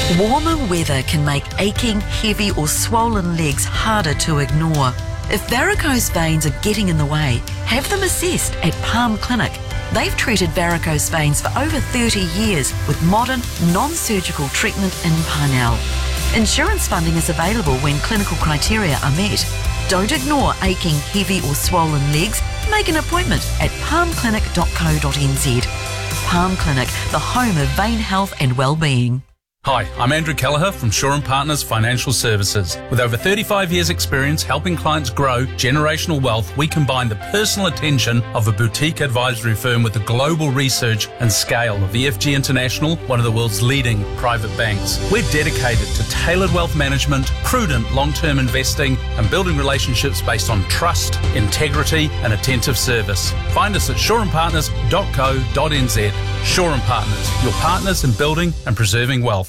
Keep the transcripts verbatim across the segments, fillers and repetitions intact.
Warmer weather can make aching, heavy or swollen legs harder to ignore. If varicose veins are getting in the way, have them assessed at Palm Clinic. They've treated varicose veins for over thirty years with modern, non-surgical treatment in Parnell. Insurance funding is available when clinical criteria are met. Don't ignore aching, heavy or swollen legs. Make an appointment at palm clinic dot co dot n z. Palm Clinic, the home of vein health and well-being. Hi, I'm Andrew Kelleher from Shaw and Partners Financial Services. With over thirty-five years experience helping clients grow generational wealth, we combine the personal attention of a boutique advisory firm with the global research and scale of E F G International, one of the world's leading private banks. We're dedicated to tailored wealth management, prudent long-term investing and building relationships based on trust, integrity and attentive service. Find us at shaw and partners dot co dot n z. Shaw and Partners, your partners in building and preserving wealth.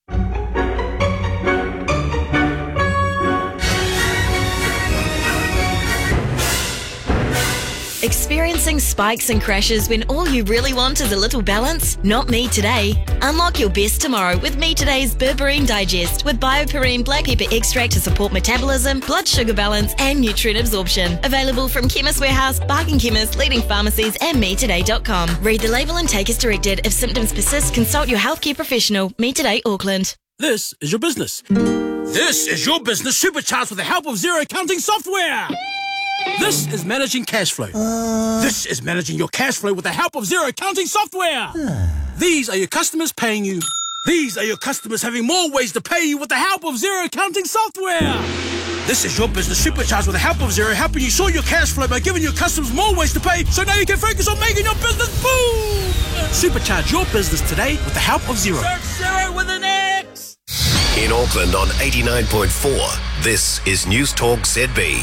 Experiencing spikes and crashes when all you really want is a little balance? Not me today. Unlock your best tomorrow with Me Today's Berberine Digest with BioPerine black pepper extract to support metabolism, blood sugar balance and nutrient absorption. Available from Chemist Warehouse, Bargain Chemist, leading pharmacies and me today dot com. Read the label and take as directed. If symptoms persist, consult your healthcare professional. Me Today Auckland. This is your business. This is your business supercharged with the help of Xero accounting software. This is managing cash flow. Uh... This is managing your cash flow with the help of Xero accounting software. Uh... These are your customers paying you. These are your customers having more ways to pay you with the help of Xero accounting software. This is your business supercharged with the help of Xero, helping you sort your cash flow by giving your customers more ways to pay, so now you can focus on making your business boom. Supercharge your business today with the help of Xero. Search Xero with an X. In Auckland on eighty-nine point four, this is News Talk Z B.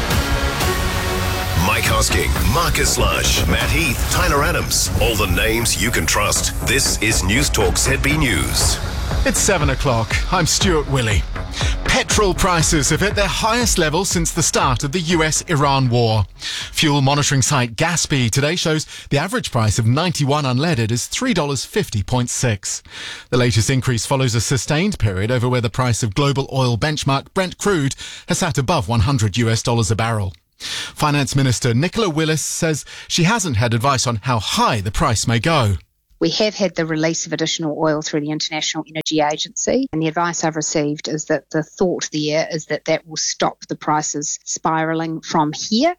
Mike Hosking, Marcus Lush, Matt Heath, Tyler Adams. All the names you can trust. This is News Talk Z B News. It's seven o'clock. I'm Stuart Willey. Petrol prices have hit their highest level since the start of the U S Iran war. Fuel monitoring site Gaspy today shows the average price of ninety-one unleaded is three dollars fifty point six. The latest increase follows a sustained period over where the price of global oil benchmark Brent crude has sat above one hundred U S dollars a barrel. Finance Minister Nicola Willis says she hasn't had advice on how high the price may go. We have had the release of additional oil through the International Energy Agency, and the advice I've received is that the thought there is that that will stop the prices spiralling from here.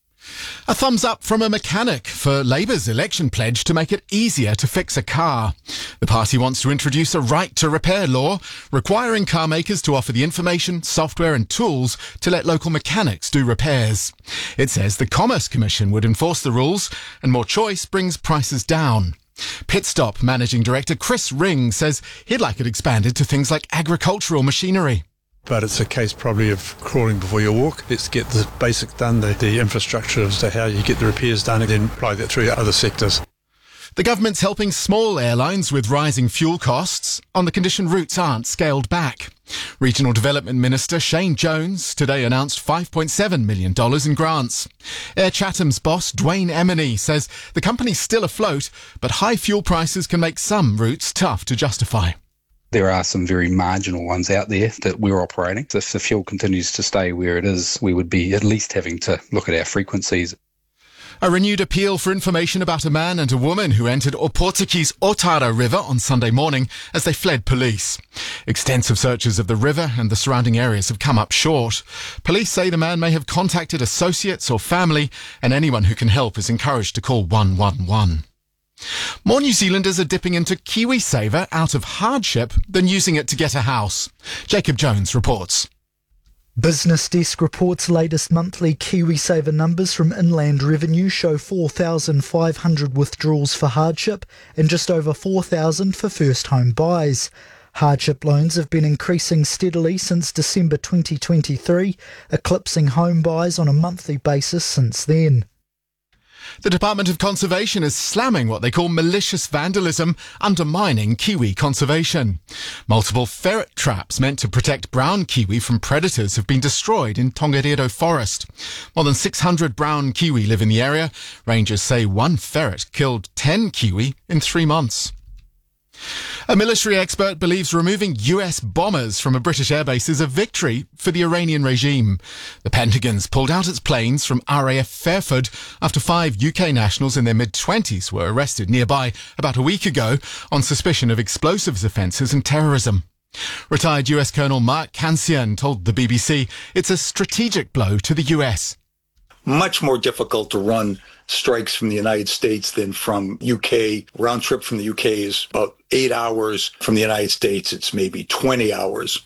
A thumbs up from a mechanic for Labour's election pledge to make it easier to fix a car. The party wants to introduce a right to repair law, requiring car makers to offer the information, software and tools to let local mechanics do repairs. It says the Commerce Commission would enforce the rules, and more choice brings prices down. Pitstop Managing Director Chris Ring says he'd like it expanded to things like agricultural machinery. But it's a case probably of crawling before you walk. Let's get the basics done, the, the infrastructure as to how you get the repairs done, and then apply that through other sectors. The government's helping small airlines with rising fuel costs on the condition routes aren't scaled back. Regional Development Minister Shane Jones today announced five point seven million dollars in grants. Air Chatham's boss Dwayne Emeny says the company's still afloat, but high fuel prices can make some routes tough to justify. There are some very marginal ones out there that we're operating. So if the fuel continues to stay where it is, we would be at least having to look at our frequencies. A renewed appeal for information about a man and a woman who entered Opotika's Otara River on Sunday morning as they fled police. Extensive searches of the river and the surrounding areas have come up short. Police say the man may have contacted associates or family, and anyone who can help is encouraged to call one one one. More New Zealanders are dipping into KiwiSaver out of hardship than using it to get a house. Jacob Jones reports. Business Desk reports latest monthly KiwiSaver numbers from Inland Revenue show four thousand five hundred withdrawals for hardship and just over four thousand for first home buys. Hardship loans have been increasing steadily since December twenty twenty-three, eclipsing home buys on a monthly basis since then. The Department of Conservation is slamming what they call malicious vandalism, undermining kiwi conservation. Multiple ferret traps meant to protect brown kiwi from predators have been destroyed in Tongariro Forest. More than six hundred brown kiwi live in the area. Rangers say one ferret killed ten kiwi in three months. A military expert believes removing U S bombers from a British airbase is a victory for the Iranian regime. The Pentagon's pulled out its planes from R A F Fairford after five U K nationals in their mid-twenties were arrested nearby about a week ago on suspicion of explosives offences and terrorism. Retired U S Colonel Mark Cancian told the B B C it's a strategic blow to the U S. Much more difficult to run strikes from the United States than from U K. Round trip from the U K is about eight hours. From the United States, it's maybe twenty hours.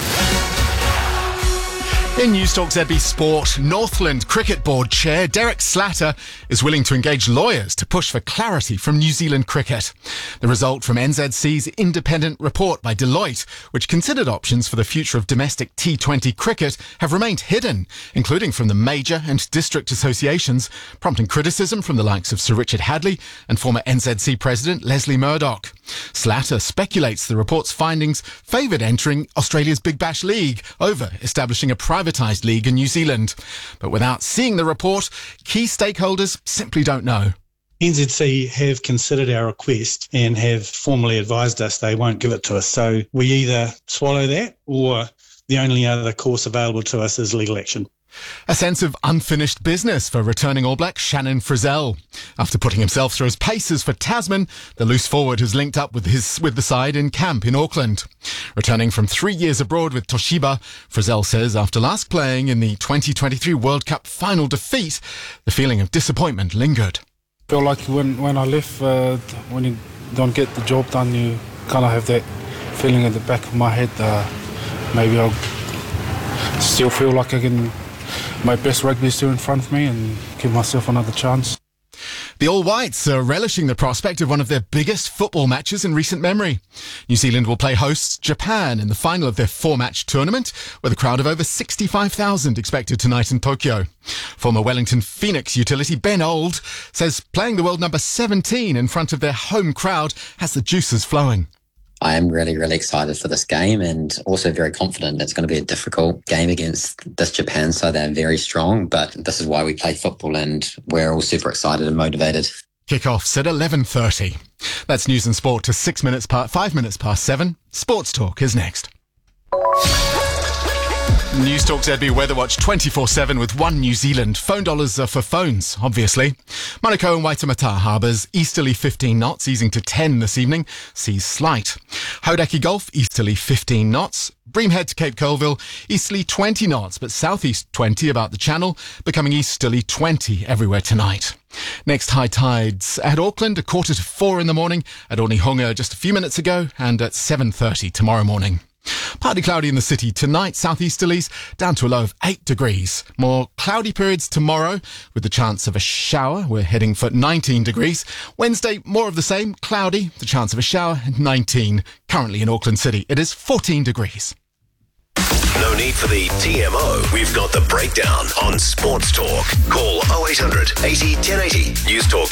In Newstalk Z B Sport, Northland Cricket Board Chair Derek Slatter is willing to engage lawyers to push for clarity from New Zealand cricket. The result from N Z C's independent report by Deloitte, which considered options for the future of domestic T twenty cricket, have remained hidden, including from the major and district associations, prompting criticism from the likes of Sir Richard Hadley and former N Z C President Leslie Murdoch. Slatter speculates the report's findings favoured entering Australia's Big Bash League over establishing a privatised league in New Zealand. But without seeing the report, key stakeholders simply don't know. N Z C have considered our request and have formally advised us they won't give it to us. So we either swallow that or the only other course available to us is legal action. A sense of unfinished business for returning All Black Shannon Frizzell. After putting himself through his paces for Tasman, the loose forward has linked up with his with the side in camp in Auckland. Returning from three years abroad with Toshiba, Frizzell says after last playing in the twenty twenty-three World Cup final defeat, the feeling of disappointment lingered. I feel like when, when I left, uh, when you don't get the job done, you kind of have that feeling in the back of my head, uh, maybe I'll still feel like I can... My best rugby is still in front of me and give myself another chance. The All Whites are relishing the prospect of one of their biggest football matches in recent memory. New Zealand will play hosts Japan in the final of their four-match tournament, with a crowd of over sixty-five thousand expected tonight in Tokyo. Former Wellington Phoenix utility Ben Old says playing the world number seventeen in front of their home crowd has the juices flowing. I am really, really excited for this game and also very confident it's going to be a difficult game against this Japan side. They're very strong, but this is why we play football and we're all super excited and motivated. Kick-offs at eleven thirty. That's news and sport to six minutes past, five minutes past seven. Sports Talk is next. Newstalk Z B Weather Watch twenty-four seven with One New Zealand. Phone dollars are for phones, obviously. Manukau and Waitemata harbours, easterly fifteen knots, easing to ten this evening. Seas slight. Hauraki Gulf, easterly fifteen knots. Breamhead to Cape Colville, easterly twenty knots, but southeast twenty about the channel, becoming easterly twenty everywhere tonight. Next high tides at Auckland, a quarter to four in the morning, at Onehunga just a few minutes ago, and at seven thirty tomorrow morning. Partly cloudy in the city tonight, southeasterlies down to a low of eight degrees. More cloudy periods tomorrow with the chance of a shower. We're heading for nineteen degrees. Wednesday, more of the same, cloudy, the chance of a shower, and nineteen. Currently in Auckland City, it is fourteen degrees. No need for the T M O. We've got the breakdown on Sports Talk. Call oh eight hundred eighty ten eighty. Newstalk